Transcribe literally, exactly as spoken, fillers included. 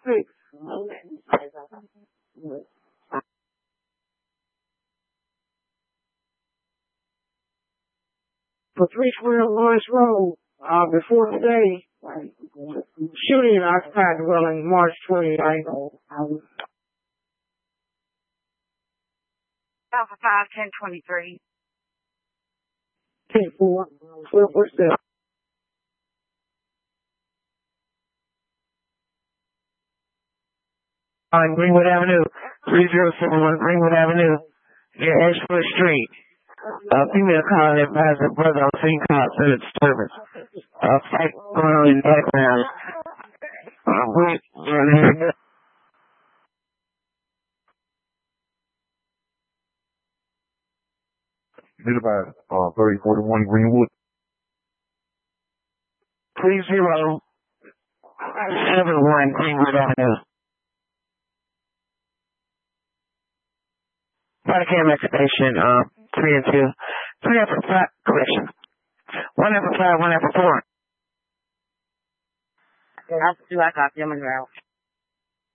six. For three twelve Lawrence Road, uh, before today, shooting occupied dwelling, March twenty-ninth. Alpha five, ten twenty-three. ten four. What's that? On Greenwood Avenue, three zero seven one Greenwood Avenue, near Ashford Street. A female calling advised her brother on scene cops and a disturbance. A fight going on in the background. Uh, wait, uh, Did about uh, thirty forty-one Greenwood. three zero seven one Greenwood Avenue. Body cam station, uh, three and two. Three after five, correction. One after five, one after four. I'll do I copy them as well.